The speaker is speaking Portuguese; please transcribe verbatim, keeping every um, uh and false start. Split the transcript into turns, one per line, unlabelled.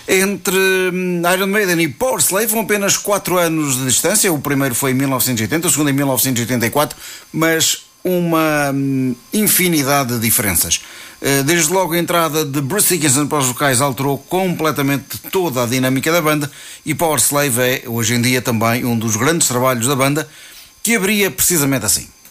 Entre Iron Maiden e Powerslave vão apenas quatro anos de distância. O primeiro foi em mil novecentos e oitenta, o segundo em mil novecentos e oitenta e quatro, mas uma infinidade de diferenças. Desde logo a entrada de Bruce Dickinson para os vocais alterou completamente toda a dinâmica da banda, e Powerslave é hoje em dia também um dos grandes trabalhos da banda, que abria precisamente assim.